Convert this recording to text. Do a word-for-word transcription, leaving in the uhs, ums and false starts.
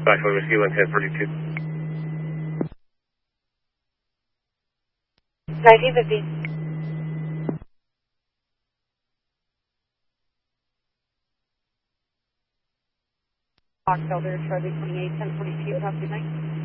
Foxtrot Whiskey one ten forty-two. nineteen fifty. Fox Elder, Charlie twenty-eight ten forty-two, have a good night.